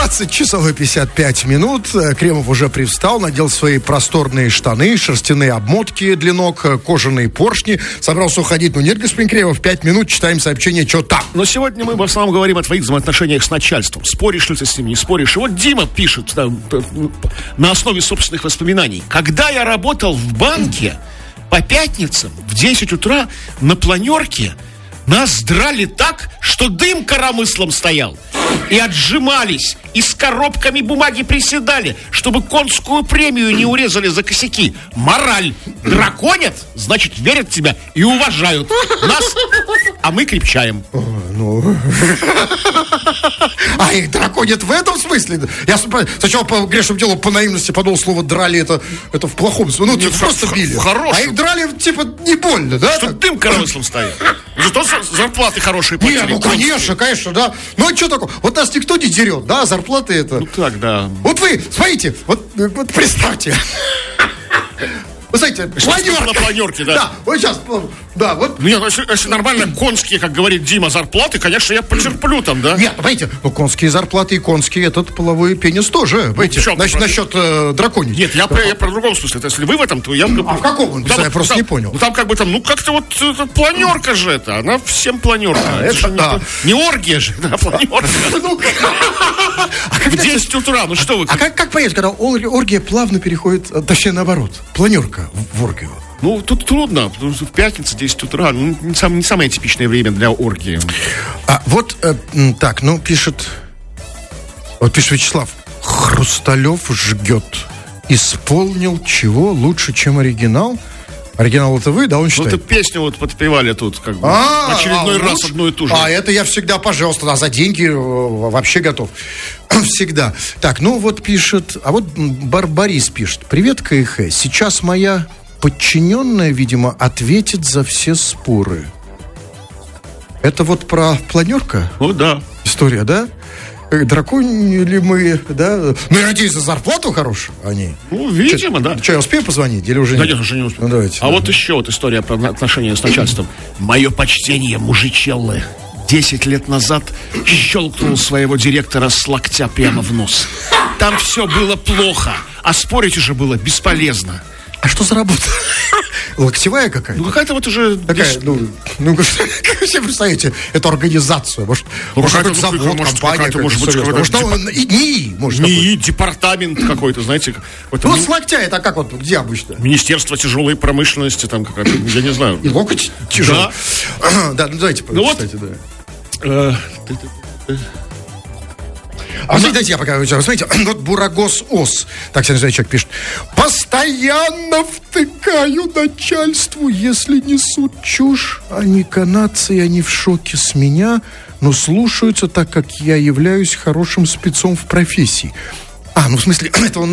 20 часов и 55 минут. Кремов уже привстал, надел свои просторные штаны, шерстяные обмотки для ног, кожаные поршни. Собрался уходить. Ну нет, господин Кремов, 5 минут читаем сообщение, что там. Но сегодня мы в основном говорим о твоих взаимоотношениях с начальством. Споришь ли ты с ним, не споришь. И вот Дима пишет на основе собственных воспоминаний. Когда я работал в банке, по пятницам в 10 утра на планерке нас драли так, что дым коромыслом стоял. И отжимались, и с коробками бумаги приседали, чтобы конскую премию не урезали за косяки. Мораль. Драконят, значит, верят в тебя и уважают нас, а мы крепчаем. А их драконят в этом смысле? Я сначала по грешному делу, по наивности подумал, слово драли, это в плохом смысле. Ну, типа, просто били. А их драли, типа, не больно, да? Что дым коромыслом стоял. Зато зарплаты хорошие платили. Не, ну, конечно, да. Ну, а что такое? Вот нас никто не дерет, да, зарплаты это... Ну, так, да. Вот вы, смотрите, вот представьте. Вы знаете, планерка. На планерке, да. Да, вот сейчас, да, вот. Нет, если нормально конские, как говорит Дима, зарплаты, конечно, я потерплю там, да? Нет, понимаете, ну, конские зарплаты и конский этот половой пенис тоже, понимаете, насчет драконить. Нет, я про другом смысле. Если вы в этом, то я... А в каком? Я просто не понял. Ну, там как бы там, ну, как-то вот планерка же это, она всем планерка. Это да. Не оргия же, да, планерка. В 10 утра, ну что вы... А как понять, когда оргия плавно переходит, точнее наоборот, планерка в оргию? Ну, тут трудно, потому что в пятницу, 10 утра, ну, не самое типичное время для оргии. Так, ну, пишет Вячеслав. Хрусталев жгет. Исполнил чего лучше, чем оригинал? Оригинал это вы, да, он считает? Ну, это песню вот подпевали тут, как бы, в очередной раз одну и ту же. Это я всегда, пожалуйста, за деньги вообще готов. Всегда. Так, ну вот пишет, а вот Борис пишет. Привет, КХ, сейчас моя подчиненная, видимо, ответит за все споры. Это вот про планерка? Ну, да. История, да? Драконили мы, да? Ну, я надеюсь, за зарплату хорошую они. Ну, видимо, да. Что, я успею позвонить или уже нет? Конечно, уже не успею. Ну, давайте. Вот еще вот история про отношения с начальством. Мое почтение, мужичеллы. 10 лет назад щелкнул своего директора с локтя прямо в нос. Там все было плохо, а спорить уже было бесполезно. А что за работа? Локтевая какая-то? Ну, какая-то вот уже... Такая, как вы себе представляете эту организацию? Может, какой-то завод, компания. Может быть, НИИ, может, НИИ, департамент какой-то, знаете. Ну, с локтя это как вот, где обычно? Министерство тяжелой промышленности, там какая-то, я не знаю. И локоть тяжелый? Да, ну давайте, кстати, да. А смотрите, я пока, смотрите, вот Бурагос Ос, так себя называет человек, пишет: постоянно втыкаю начальству, если несут чушь. Они канадцы, они в шоке с меня, но слушаются, так как я являюсь хорошим спецом в профессии. Ну в смысле, это он